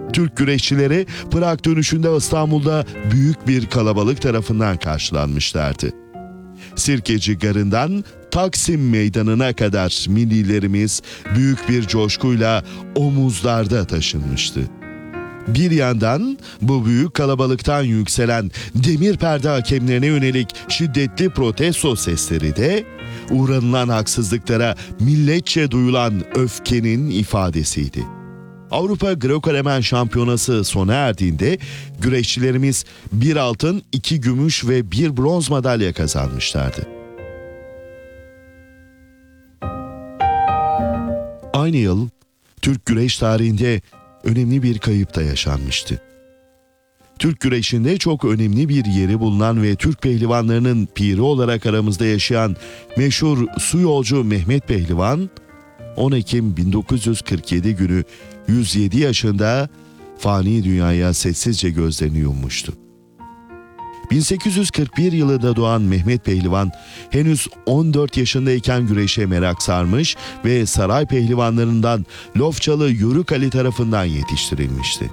Türk güreşçileri Prag dönüşünde İstanbul'da büyük bir kalabalık tarafından karşılanmışlardı. Sirkeci Garı'ndan Taksim Meydanı'na kadar millilerimiz büyük bir coşkuyla omuzlarda taşınmıştı. Bir yandan bu büyük kalabalıktan yükselen demir perde hakemlerine yönelik şiddetli protesto sesleri de uğranılan haksızlıklara milletçe duyulan öfkenin ifadesiydi. Avrupa Greco-Romen Şampiyonası sona erdiğinde güreşçilerimiz bir altın, 2 gümüş ve 1 bronz madalya kazanmışlardı. Aynı yıl Türk güreş tarihinde önemli bir kayıp da yaşanmıştı. Türk güreşinde çok önemli bir yeri bulunan ve Türk pehlivanlarının piri olarak aramızda yaşayan meşhur su yolcu Mehmet Pehlivan, 10 Ekim 1947 günü 107 yaşında fani dünyaya sessizce gözlerini yummuştu. 1841 yılında doğan Mehmet Pehlivan henüz 14 yaşındayken güreşe merak sarmış ve saray pehlivanlarından Lofçalı Yörük Ali tarafından yetiştirilmişti.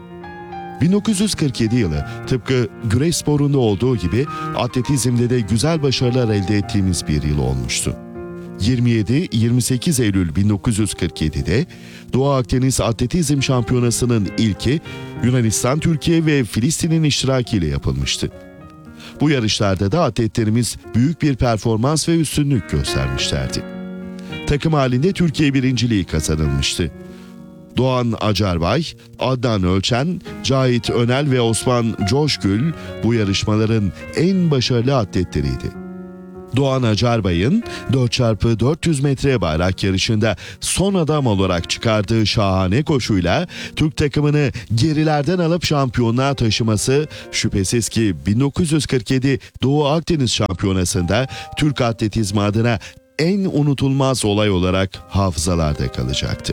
1947 yılı tıpkı güreş sporunda olduğu gibi atletizmde de güzel başarılar elde ettiğimiz bir yıl olmuştu. 27-28 Eylül 1947'de Doğu Akdeniz Atletizm Şampiyonası'nın ilki Yunanistan, Türkiye ve Filistin'in iştirakiyle yapılmıştı. Bu yarışlarda da atletlerimiz büyük bir performans ve üstünlük göstermişlerdi. Takım halinde Türkiye birinciliği kazanılmıştı. Doğan Acarbay, Adnan Ölçen, Cahit Önel ve Osman Coşgül bu yarışmaların en başarılı atletleriydi. Doğan Acarbay'ın 4x400 metre bayrak yarışında son adam olarak çıkardığı şahane koşuyla Türk takımını gerilerden alıp şampiyonluğa taşıması şüphesiz ki 1947 Doğu Akdeniz Şampiyonası'nda Türk atletizmi adına en unutulmaz olay olarak hafızalarda kalacaktı.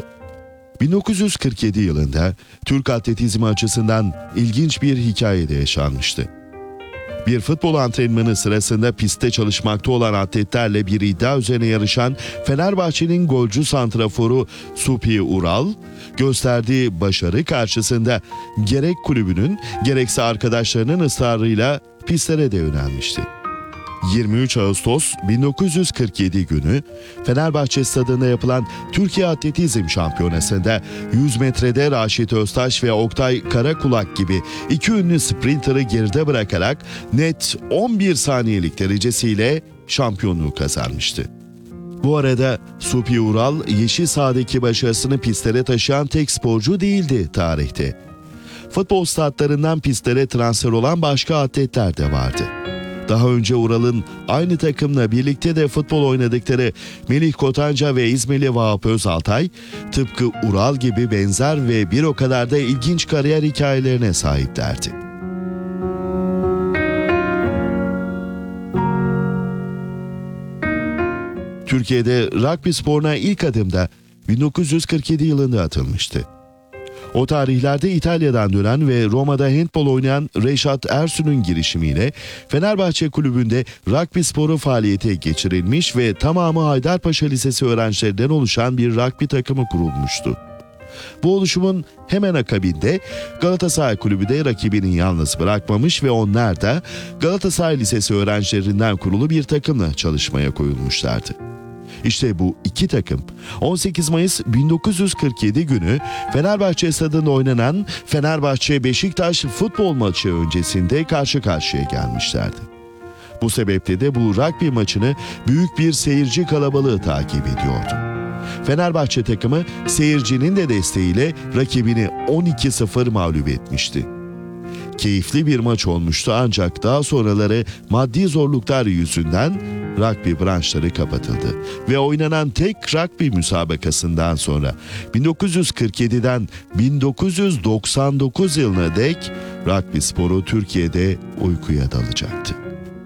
1947 yılında Türk atletizmi açısından ilginç bir hikaye de yaşanmıştı. Bir futbol antrenmanı sırasında pistte çalışmakta olan atletlerle bir iddia üzerine yarışan Fenerbahçe'nin golcü santraforu Supi Ural, gösterdiği başarı karşısında gerek kulübünün gerekse arkadaşlarının ısrarıyla pistlere de yönelmişti. 23 Ağustos 1947 günü Fenerbahçe stadında yapılan Türkiye Atletizm Şampiyonası'nda 100 metrede Raşit Öztaş ve Oktay Karakulak gibi iki ünlü sprinter'ı geride bırakarak net 11 saniyelik derecesiyle şampiyonluğu kazanmıştı. Bu arada Supi Ural yeşil sahadaki başarısını pistlere taşıyan tek sporcu değildi tarihte. Futbol statlarından pistlere transfer olan başka atletler de vardı. Daha önce Ural'ın aynı takımla birlikte de futbol oynadıkları Melih Kotanca ve İzmirli Vahap Özaltay, tıpkı Ural gibi benzer ve bir o kadar da ilginç kariyer hikayelerine sahiplerdi. Türkiye'de rugby sporuna ilk adım da 1947 yılında atılmıştı. O tarihlerde İtalya'dan dönen ve Roma'da handbol oynayan Reşat Ersun'un girişimiyle Fenerbahçe Kulübü'nde rugby sporu faaliyete geçirilmiş ve tamamı Haydarpaşa Lisesi öğrencilerinden oluşan bir rugby takımı kurulmuştu. Bu oluşumun hemen akabinde Galatasaray Kulübü de rakibini yalnız bırakmamış ve onlar da Galatasaray Lisesi öğrencilerinden kurulu bir takımla çalışmaya koyulmuşlardı. İşte bu iki takım 18 Mayıs 1947 günü Fenerbahçe stadında oynanan Fenerbahçe-Beşiktaş futbol maçı öncesinde karşı karşıya gelmişlerdi. Bu sebeple de bu rugby maçını büyük bir seyirci kalabalığı takip ediyordu. Fenerbahçe takımı seyircinin de desteğiyle rakibini 12-0 mağlup etmişti. Keyifli bir maç olmuştu ancak daha sonraları maddi zorluklar yüzünden rugby branşları kapatıldı ve oynanan tek rugby müsabakasından sonra 1947'den 1999 yılına dek rugby sporu Türkiye'de uykuya dalacaktı.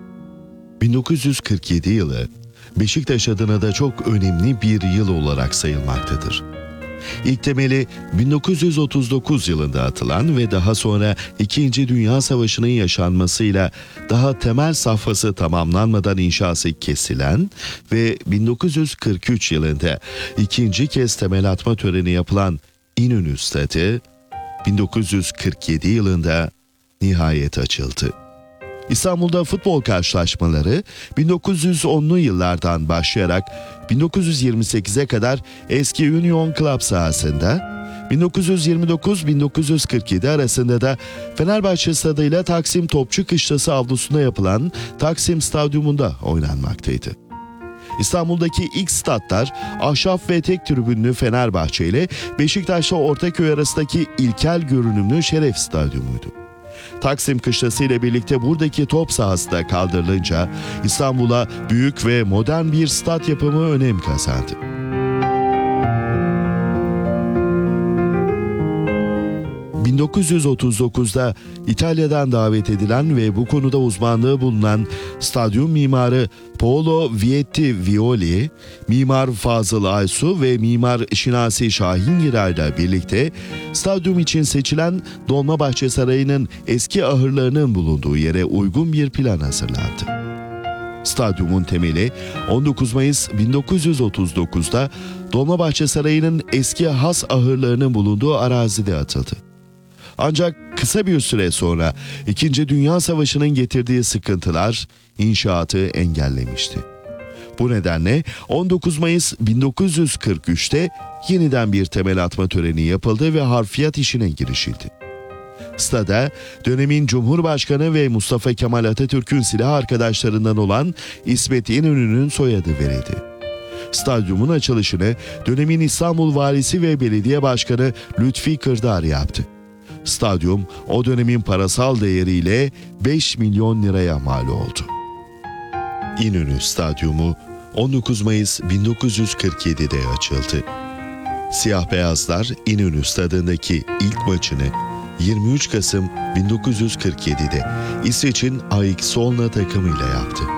1947 yılı Beşiktaş adına da çok önemli bir yıl olarak sayılmaktadır. İlk temeli 1939 yılında atılan ve daha sonra 2. Dünya Savaşı'nın yaşanmasıyla daha temel safhası tamamlanmadan inşası kesilen ve 1943 yılında ikinci kez temel atma töreni yapılan İnönü Stadı, 1947 yılında nihayet açıldı. İstanbul'da futbol karşılaşmaları 1910'lu yıllardan başlayarak 1928'e kadar eski Union Club sahasında, 1929-1947 arasında da Fenerbahçe stadıyla Taksim Topçu Kışlası avlusunda yapılan Taksim Stadyumunda oynanmaktaydı. İstanbul'daki ilk statlar ahşap ve tek tribünlü Fenerbahçe ile Beşiktaş'la Ortaköy arasındaki ilkel görünümlü Şeref Stadyumuydu. Taksim Kışlası ile birlikte buradaki top sahası da kaldırılınca İstanbul'a büyük ve modern bir stat yapımı önem kazandı. ...1939'da İtalya'dan davet edilen ve bu konuda uzmanlığı bulunan stadyum mimarı Paolo Vietti Violi, mimar Fazıl Aysu ve mimar Şinasi Şahingir ile birlikte stadyum için seçilen Dolmabahçe Sarayı'nın eski ahırlarının bulunduğu yere uygun bir plan hazırlandı. Stadyumun temeli 19 Mayıs 1939'da Dolmabahçe Sarayı'nın eski has ahırlarının bulunduğu arazide atıldı. Ancak kısa bir süre sonra İkinci Dünya Savaşı'nın getirdiği sıkıntılar inşaatı engellemişti. Bu nedenle 19 Mayıs 1943'te yeniden bir temel atma töreni yapıldı ve harfiyat işine girişildi. Stada dönemin Cumhurbaşkanı ve Mustafa Kemal Atatürk'ün silah arkadaşlarından olan İsmet İnönü'nün soyadı verildi. Stadyumun açılışını dönemin İstanbul Valisi ve Belediye Başkanı Lütfi Kırdar yaptı. Stadyum o dönemin parasal değeriyle 5 milyon liraya mal oldu. İnönü Stadyumu 19 Mayıs 1947'de açıldı. Siyah beyazlar İnönü Stadı'ndaki ilk maçını 23 Kasım 1947'de İsveç'in AEK Solna takımıyla yaptı.